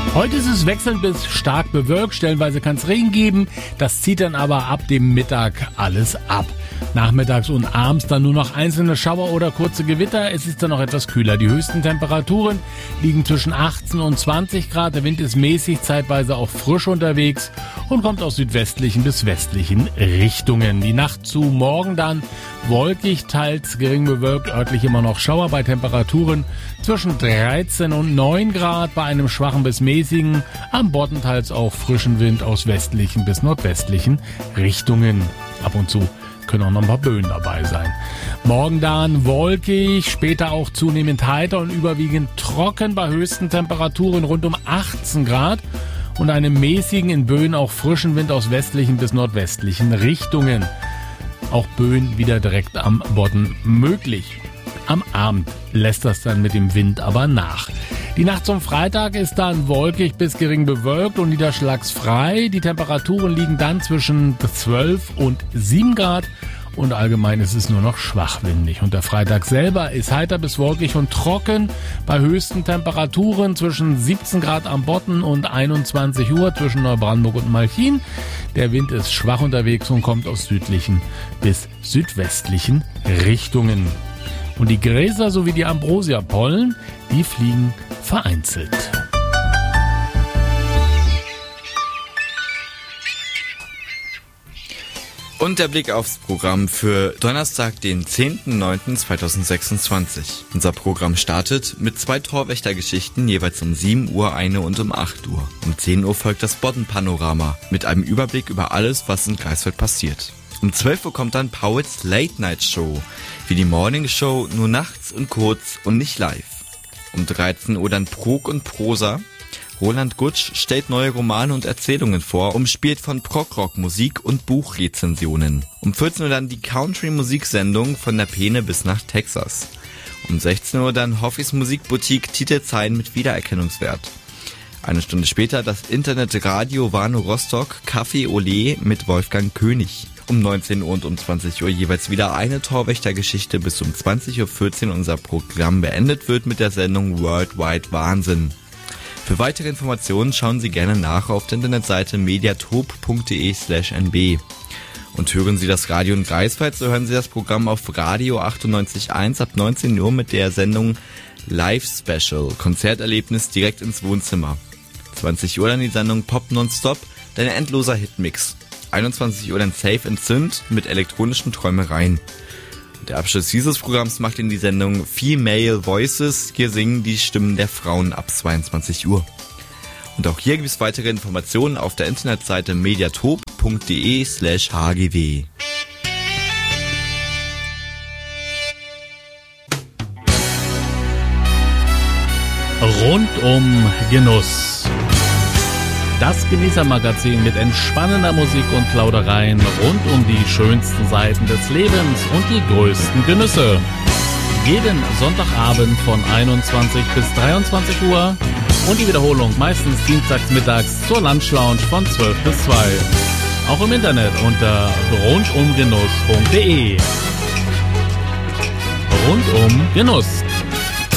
Heute ist es wechselnd bis stark bewölkt, stellenweise kann es Regen geben, das zieht dann aber ab dem Mittag alles ab. Nachmittags und abends dann nur noch einzelne Schauer oder kurze Gewitter, es ist dann noch etwas kühler. Die höchsten Temperaturen liegen zwischen 18 und 20 Grad, der Wind ist mäßig, zeitweise auch frisch unterwegs und kommt aus südwestlichen bis westlichen Richtungen. Die Nacht zu morgen dann wolkig, teils gering bewölkt, örtlich immer noch Schauer bei Temperaturen zwischen 13 und 9 Grad, bei einem schwachen bis mäßigen, am Bodden teils auch frischen Wind aus westlichen bis nordwestlichen Richtungen. Ab und zu können auch noch ein paar Böen dabei sein. Morgen dann wolkig, später auch zunehmend heiter und überwiegend trocken bei höchsten Temperaturen rund um 18 Grad und einem mäßigen, in Böen auch frischen Wind aus westlichen bis nordwestlichen Richtungen. Auch Böen wieder direkt am Bodden möglich. Am Abend lässt das dann mit dem Wind aber nach. Die Nacht zum Freitag ist dann wolkig bis gering bewölkt und niederschlagsfrei. Die Temperaturen liegen dann zwischen 12 und 7 Grad und allgemein ist es nur noch schwachwindig. Und der Freitag selber ist heiter bis wolkig und trocken bei höchsten Temperaturen zwischen 17 Grad am Bodden und 21 Uhr zwischen Neubrandenburg und Malchin. Der Wind ist schwach unterwegs und kommt aus südlichen bis südwestlichen Richtungen. Und die Gräser sowie die Ambrosia-Pollen, die fliegen vereinzelt. Und der Blick aufs Programm für Donnerstag, den 10.09.2026. Unser Programm startet mit 2 Torwächtergeschichten, jeweils um 7 Uhr eine und um 8 Uhr. Um 10 Uhr folgt das Bodden-Panorama mit einem Überblick über alles, was in Greifswald passiert. Um 12 Uhr kommt dann Pauls Late Night Show, wie die Morning Show, nur nachts und kurz und nicht live. Um 13 Uhr dann Prog und Prosa. Roland Gutsch stellt neue Romane und Erzählungen vor, umspielt von Prog-Rock-Musik und Buchrezensionen. Um 14 Uhr dann die Country-Musiksendung von der Peene bis nach Texas. Um 16 Uhr dann Hoffis Musikboutique Titelzeilen mit Wiedererkennungswert. Eine Stunde später das Internetradio Warnow Rostock Café Olé mit Wolfgang König. Um 19 Uhr und um 20 Uhr jeweils wieder eine Torwächtergeschichte, bis um 20.14 Uhr unser Programm beendet wird mit der Sendung Worldwide Wahnsinn. Für weitere Informationen schauen Sie gerne nach auf der Internetseite mediatop.de/nb. Und hören Sie das Radio in Greifswald, so hören Sie das Programm auf Radio 98.1 ab 19 Uhr mit der Sendung Live Special, Konzerterlebnis direkt ins Wohnzimmer. 20 Uhr dann die Sendung Pop Nonstop, dein endloser Hitmix. 21 Uhr dann Safe and Synth mit elektronischen Träumereien. Der Abschluss dieses Programms macht in die Sendung Female Voices. Hier singen die Stimmen der Frauen ab 22 Uhr. Und auch hier gibt es weitere Informationen auf der Internetseite mediatop.de/hgw. Rundum Genuss. Das Genießermagazin mit entspannender Musik und Plaudereien rund um die schönsten Seiten des Lebens und die größten Genüsse. Jeden Sonntagabend von 21 bis 23 Uhr und die Wiederholung meistens dienstags mittags zur Lunchlounge von 12 bis 2. Auch im Internet unter rundumgenuss.de. Rundum Genuss.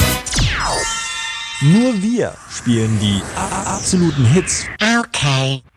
Nur wir spielen die absoluten Hits. Okay.